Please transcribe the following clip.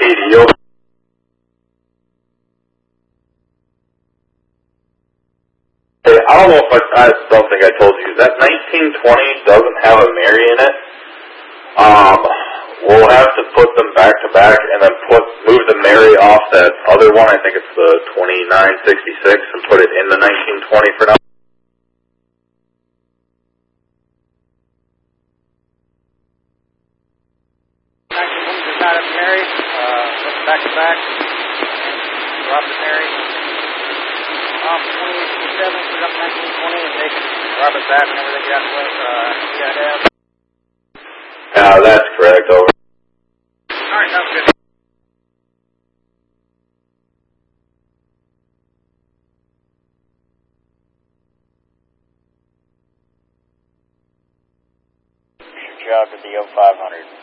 80. Hey, I don't know if I don't think I told you, that 1920 doesn't have a Mary in it. We'll have to put them back to back and then move the Mary off that other one, I think it's the 2966, and put it in the 1920 for now. Not a Mary, back to back, drop the Mary, 2867, put up 1920, and they can drop it back whenever they get out of the way, That's correct, over. Alright, sounds good. Job to the 0500.